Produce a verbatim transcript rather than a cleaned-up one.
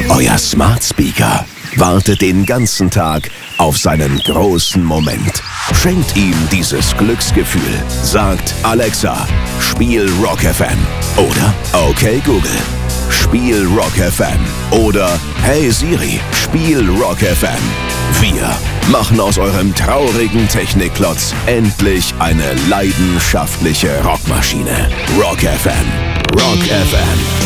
Euer Smart Speaker wartet den ganzen Tag auf seinen großen Moment. Schenkt ihm dieses Glücksgefühl. Sagt Alexa, spiel Rock F M. Oder okay Google, spiel Rock F M. Oder hey Siri, spiel Rock F M. Wir machen aus eurem traurigen Technikklotz endlich eine leidenschaftliche Rockmaschine. Rock F M. Rock F M.